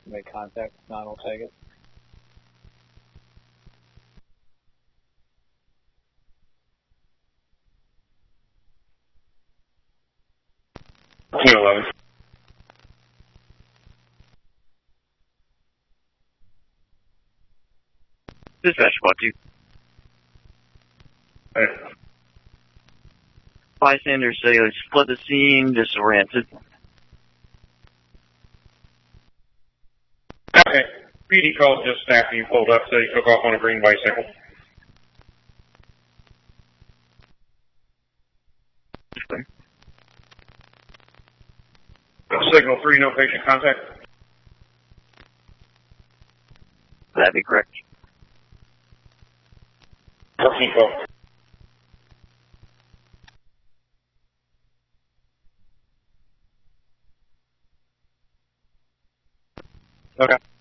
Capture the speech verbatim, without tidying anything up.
make contact. If not, I'll take it. two eleven. Dispatch squad two. Hey. Bystanders say they fled the scene, disoriented. Okay. P D called just after you pulled up, so he took off on a green bicycle. Signal three, no patient contact. That'd be correct. fourteen twelve. Okay.